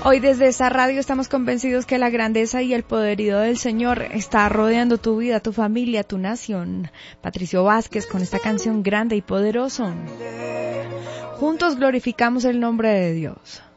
Hoy desde esta radio estamos convencidos que la grandeza y el poderío del Señor está rodeando tu vida, tu familia, tu nación. Patricio Vázquez con esta canción Grande y Poderoso. Juntos glorificamos el nombre de Dios.